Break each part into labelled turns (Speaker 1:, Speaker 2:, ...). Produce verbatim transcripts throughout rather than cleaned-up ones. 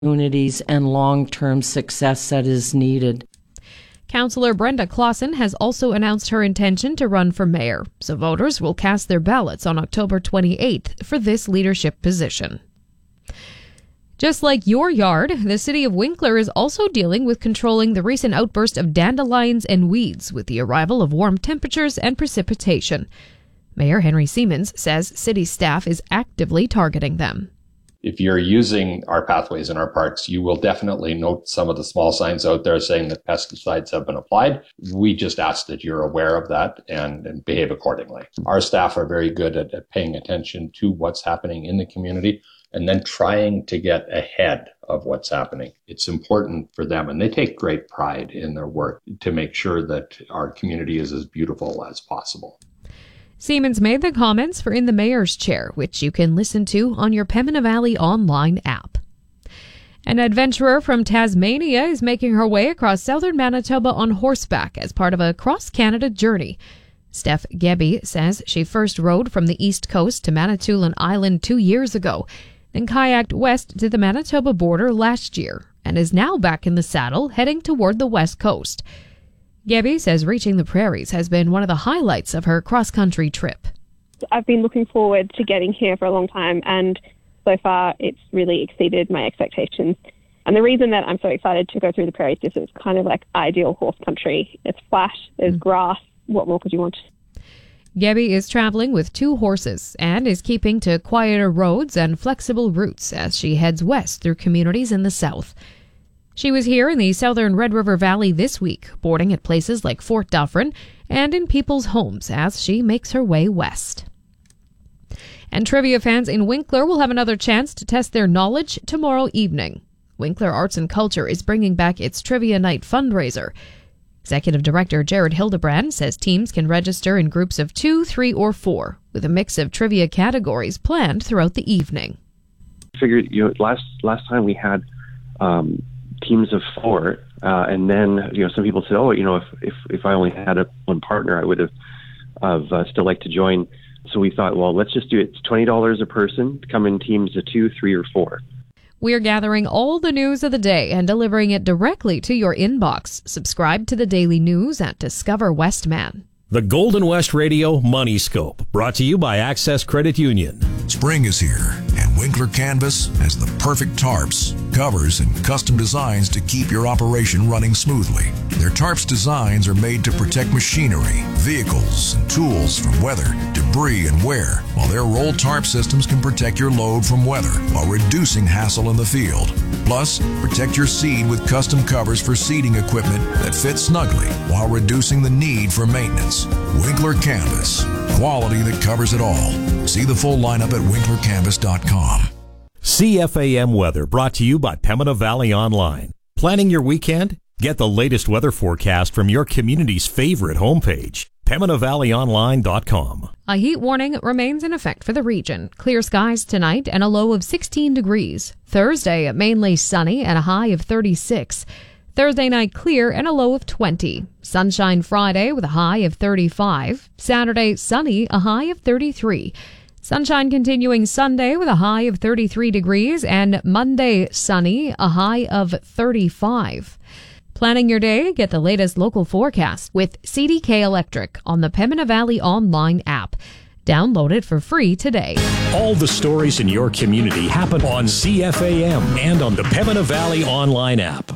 Speaker 1: communities and long-term success that is needed.
Speaker 2: Councillor Brenda Clausen has also announced her intention to run for mayor, so voters will cast their ballots on October twenty-eighth for this leadership position. Just like your yard, the city of Winkler is also dealing with controlling the recent outburst of dandelions and weeds with the arrival of warm temperatures and precipitation. Mayor Henry Siemens says city staff is actively targeting them.
Speaker 3: If you're using our pathways in our parks, you will definitely note some of the small signs out there saying that pesticides have been applied. We just ask that you're aware of that and, and behave accordingly. Our staff are very good at, at paying attention to what's happening in the community and then trying to get ahead of what's happening. It's important for them, and they take great pride in their work to make sure that our community is as beautiful as possible.
Speaker 2: Siemens made the comments for In the Mayor's Chair, which you can listen to on your Pembina Valley online app. An adventurer from Tasmania is making her way across southern Manitoba on horseback as part of a cross-Canada journey. Steph Gebby says she first rode from the east coast to Manitoulin Island two years ago, then kayaked west to the Manitoba border last year, and is now back in the saddle heading toward the west coast. Gebby says reaching the prairies has been one of the highlights of her cross-country trip.
Speaker 4: I've been looking forward to getting here for a long time, and so far it's really exceeded my expectations. And the reason that I'm so excited to go through the prairies is it's kind of like ideal horse country. It's flat, there's grass. What more could you want?
Speaker 2: Gebby is traveling with two horses and is keeping to quieter roads and flexible routes as she heads west through communities in the south. She was here in the southern Red River Valley this week, boarding at places like Fort Dufferin and in people's homes as she makes her way west. And trivia fans in Winkler will have another chance to test their knowledge tomorrow evening. Winkler Arts and Culture is bringing back its Trivia Night fundraiser. Executive Director Jared Hildebrand says teams can register in groups of two, three, or four, with a mix of trivia categories planned throughout the evening.
Speaker 5: I figured, you know, last last time we had um, teams of four, uh, and then you know some people said, oh, you know, if if, if I only had a, one partner, I would have have uh, still liked to join. So we thought, well, let's just do it. It's twenty dollars a person to come in teams of two, three, or four.
Speaker 2: We're gathering all the news of the day and delivering it directly to your inbox. Subscribe to the Daily News at Discover Westman.
Speaker 6: The Golden West Radio Money Scope, brought to you by Access Credit Union.
Speaker 7: Spring is here, and Winkler Canvas has the perfect tarps, covers, and custom designs to keep your operation running smoothly. Their tarps designs are made to protect machinery, vehicles, and tools from weather, debris, and wear, while their roll tarp systems can protect your load from weather while reducing hassle in the field. Plus, protect your seed with custom covers for seeding equipment that fit snugly while reducing the need for maintenance. Winkler Canvas, quality that covers it all. See the full lineup at winkler canvas dot com.
Speaker 6: C F A M weather brought to you by Pembina Valley Online. Planning your weekend? Get the latest weather forecast from your community's favorite homepage, pembina valley online dot com.
Speaker 2: A heat warning remains in effect for the region. Clear skies tonight and a low of sixteen degrees. Thursday, mainly sunny and a high of thirty-six. Thursday night clear and a low of twenty. Sunshine Friday with a high of thirty-five. Saturday sunny, a high of thirty-three. Sunshine continuing Sunday with a high of thirty-three degrees, and Monday sunny, a high of thirty-five. Planning your day, get the latest local forecast with C D K Electric on the Pembina Valley Online app. Download it for free today.
Speaker 6: All the stories in your community happen on C F A M and on the Pembina Valley Online app.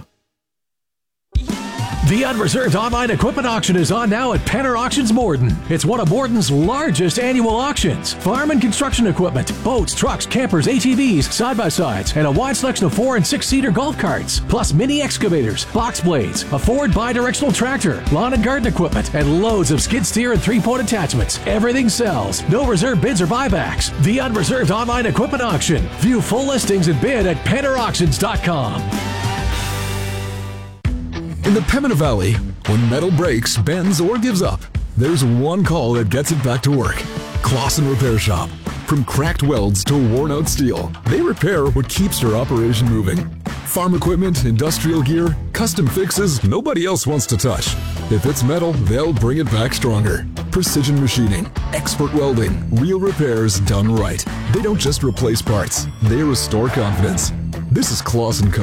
Speaker 8: The Unreserved Online Equipment Auction is on now at Penner Auctions Morden. It's one of Morden's largest annual auctions. Farm and construction equipment, boats, trucks, campers, A T Vs, side-by-sides, and a wide selection of four- and six-seater golf carts, plus mini excavators, box blades, a Ford bi-directional tractor, lawn and garden equipment, and loads of skid steer and three-point attachments. Everything sells. No reserve bids or buybacks. The Unreserved Online Equipment Auction. View full listings and bid at penner auctions dot com.
Speaker 9: In the Pembina Valley, when metal breaks, bends, or gives up, there's one call that gets it back to work. Clausen Repair Shop. From cracked welds to worn-out steel, they repair what keeps your operation moving. Farm equipment, industrial gear, custom fixes nobody else wants to touch. If it's metal, they'll bring it back stronger. Precision machining, expert welding, real repairs done right. They don't just replace parts, they restore confidence. This is Clausen Co.